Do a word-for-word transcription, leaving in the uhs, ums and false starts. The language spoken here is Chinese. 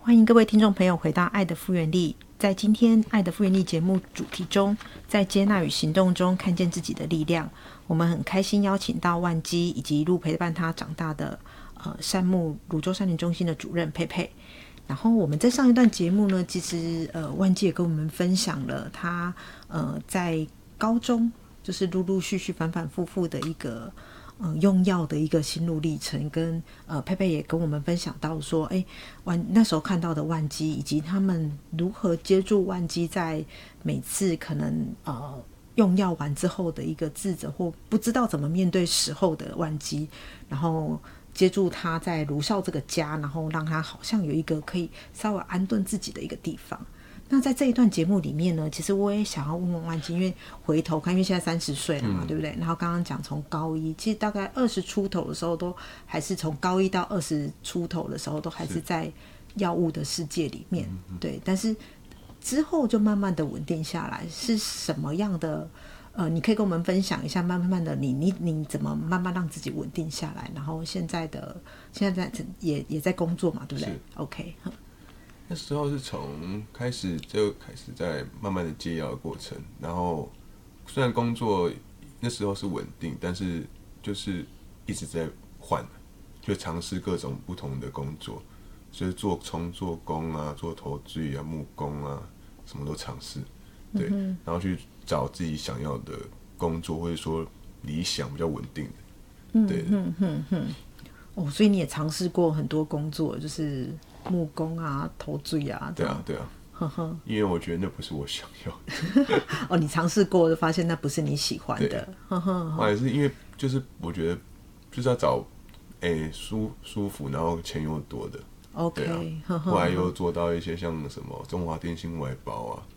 欢迎各位听众朋友回到《爱的复原力》。在今天《爱的复原力》节目主题中，在接纳与行动中看见自己的力量，我们很开心邀请到万基以及一路陪伴他长大的呃善牧泸州山林中心的主任佩佩。然后我们在上一段节目呢，其实呃万基也跟我们分享了他呃在高中就是陆陆续续反反复复的一个呃，用药的一个心路历程，跟呃佩佩也跟我们分享到说，哎，万那时候看到的万基，以及他们如何接住万基在每次可能呃用药完之后的一个自责或不知道怎么面对时候的万基，然后接住他在卢少这个家，然后让他好像有一个可以稍微安顿自己的一个地方。那在这一段节目里面呢，其实我也想要问问万基，因为回头看，因为现在三十岁了嘛、嗯，对不对？然后刚刚讲从高一，其实大概二十出头的时候，都还是从高一到二十出头的时候，都还是在药物的世界里面，对。但是之后就慢慢的稳定下来，是什么样的？呃，你可以跟我们分享一下，慢慢的你你你怎么慢慢让自己稳定下来？然后现在的现在在也也在工作嘛，对不对 ？OK。 那时候是从开始就开始在慢慢的戒药的过程，然后虽然工作那时候是稳定，但是就是一直在换，就尝试各种不同的工作，就是做从做工啊，做投资啊，木工啊，什么都尝试，对、嗯，然后去找自己想要的工作，或者说理想比较稳定的， 嗯， 对， 嗯嗯嗯，哦，所以你也尝试过很多工作，就是木工啊、投坠啊， 对啊，对啊， 呵呵， 因为我觉得那不是我想要的。 哦，你尝试过，就发现那不是你喜欢的，呵呵。 后来是因为就是我觉得就是要找诶、欸、舒舒服，然后钱又多的。 OK， 对啊，后来又做到一些像什么中华电信外包啊，